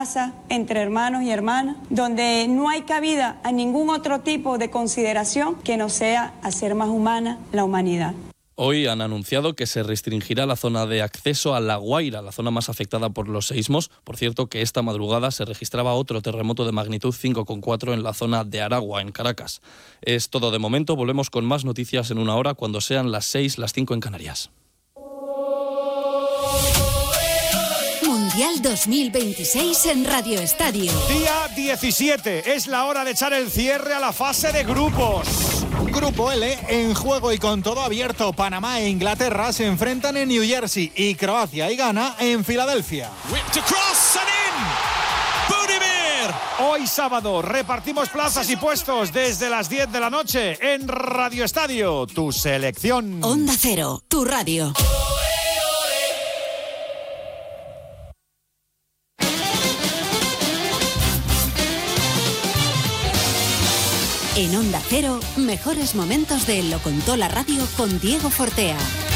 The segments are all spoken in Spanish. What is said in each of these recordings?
entre hermanos y hermanas, donde no hay cabida a ningún otro tipo de consideración que no sea hacer más humana la humanidad. Hoy han anunciado que se restringirá la zona de acceso a La Guaira, la zona más afectada por los seísmos. Por cierto, que esta madrugada se registraba otro terremoto de magnitud 5,4 en la zona de Aragua, en Caracas. Es todo de momento. Volvemos con más noticias en una hora, cuando sean las 6, las 5 en Canarias. Mundial 2026 en Radio Estadio. Día 17. Es la hora de echar el cierre a la fase de grupos. Grupo L, en juego y con todo abierto. Panamá e Inglaterra se enfrentan en New Jersey y Croacia y Ghana en Filadelfia. Hoy sábado repartimos plazas y puestos desde las 10 de la noche en Radio Estadio, tu selección. Onda Cero, tu radio. En Onda Cero, mejores momentos de Lo Contó la Radio con Diego Fortea.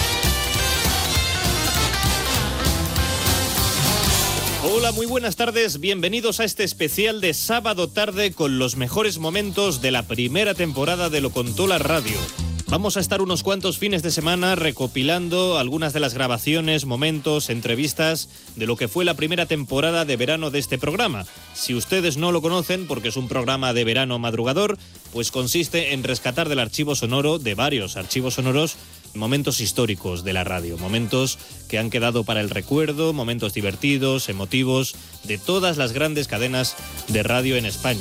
Hola, muy buenas tardes. Bienvenidos a este especial de sábado tarde con los mejores momentos de la primera temporada de Lo Contó la Radio. Vamos a estar unos cuantos fines de semana recopilando algunas de las grabaciones, momentos, entrevistas de lo que fue la primera temporada de verano de este programa. Si ustedes no lo conocen, porque es un programa de verano madrugador, pues consiste en rescatar del archivo sonoro, de varios archivos sonoros, momentos históricos de la radio, momentos que han quedado para el recuerdo, momentos divertidos, emotivos, de todas las grandes cadenas de radio en España.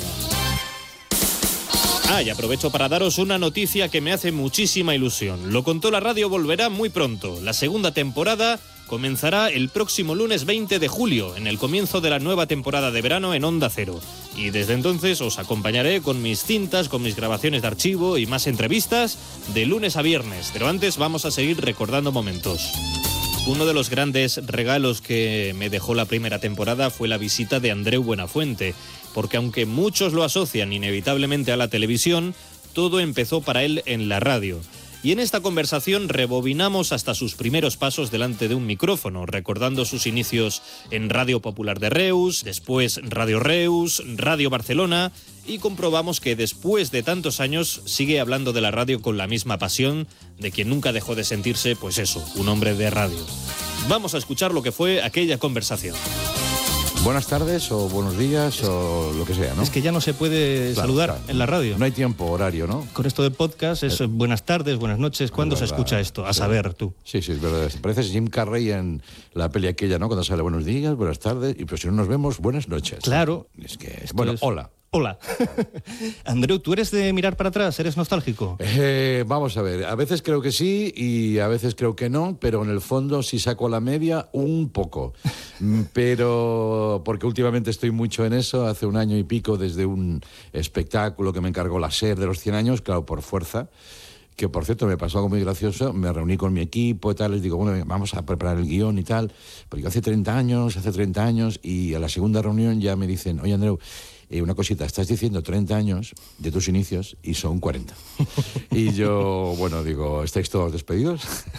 Y aprovecho para daros una noticia que me hace muchísima ilusión. Lo Contó la Radio volverá muy pronto. La segunda temporada comenzará el próximo lunes 20 de julio, en el comienzo de la nueva temporada de verano en Onda Cero. Y desde entonces os acompañaré con mis cintas, con mis grabaciones de archivo y más entrevistas de lunes a viernes. Pero antes vamos a seguir recordando momentos. Uno de los grandes regalos que me dejó la primera temporada fue la visita de Andreu Buenafuente, porque aunque muchos lo asocian inevitablemente a la televisión, todo empezó para él en la radio. Y en esta conversación rebobinamos hasta sus primeros pasos delante de un micrófono, recordando sus inicios en Radio Popular de Reus, después Radio Reus, Radio Barcelona, y comprobamos que después de tantos años sigue hablando de la radio con la misma pasión de quien nunca dejó de sentirse, pues eso, un hombre de radio. Vamos a escuchar lo que fue aquella conversación. Buenas tardes o buenos días o lo que sea, ¿no? Es que ya no se puede saludar en la radio. No hay tiempo, horario, ¿no? Con esto de podcast es buenas tardes, buenas noches. ¿Cuándo se escucha esto? A saber, tú. Sí, es verdad. Pareces Jim Carrey en la peli aquella, ¿no? Cuando sale buenos días, buenas tardes, y pues si no nos vemos, buenas noches. Claro. Es que, bueno, hola. Hola. Andreu, ¿tú eres de mirar para atrás? ¿Eres nostálgico? Vamos a ver, a veces creo que sí y a veces creo que no, pero en el fondo si saco la media, un poco. Pero porque últimamente estoy mucho en eso, hace un año y pico desde un espectáculo que me encargó la SER de los 100 años, claro, por fuerza, que por cierto me pasó algo muy gracioso, me reuní con mi equipo y tal, les digo, bueno, vamos a preparar el guión y tal, porque hace 30 años, y a la segunda reunión ya me dicen, oye Andreu, una cosita, estás diciendo 30 años de tus inicios y son 40. Y yo, bueno, digo, ¿estáis todos despedidos?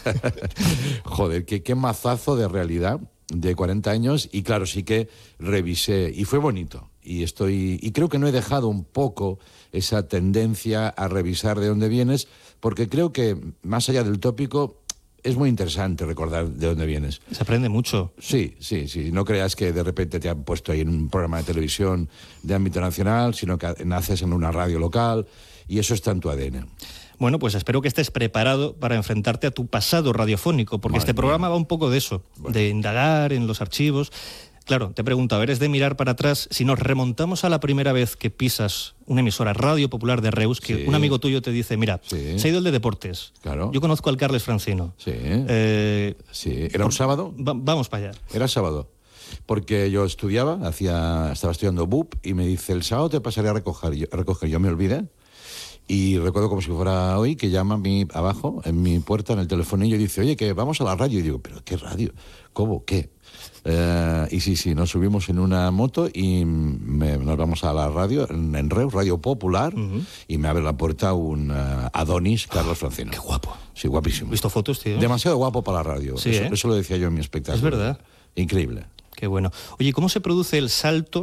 Joder, qué mazazo de realidad de 40 años. Y claro, sí que revisé y fue bonito. Y creo que no he dejado un poco esa tendencia a revisar de dónde vienes, porque creo que más allá del tópico es muy interesante recordar de dónde vienes. Se aprende mucho. Sí. No creas que de repente te han puesto ahí en un programa de televisión de ámbito nacional, sino que naces en una radio local y eso está en tu ADN. Bueno, pues espero que estés preparado para enfrentarte a tu pasado radiofónico, porque este programa va un poco de eso, de indagar en los archivos. Claro, te he preguntado, ¿eres de mirar para atrás? Si nos remontamos a la primera vez que pisas una emisora Radio Popular de Reus, que un amigo tuyo te dice, mira, se ha ido el de deportes. Claro. Yo conozco al Carles Francino. Sí. ¿Era un sábado? Vamos para allá. Era sábado. Porque yo estudiaba, estaba estudiando BUP y me dice, el sábado te pasaré a recoger. Yo me olvidé. Y recuerdo como si fuera hoy que llama a mí abajo, en mi puerta, en el telefonillo, y dice, oye, que vamos a la radio. Y digo, ¿pero qué radio? ¿Cómo? ¿Qué? Y sí, nos subimos en una moto y nos vamos a la radio, en Reus, Radio Popular, y me abre la puerta un Adonis Carlos Francino. ¡Qué guapo! Sí, guapísimo. ¿Has visto fotos, tío? Demasiado guapo para la radio. Sí, eso lo decía yo en mi espectáculo. Es verdad. Increíble. Qué bueno. Oye, ¿cómo se produce el salto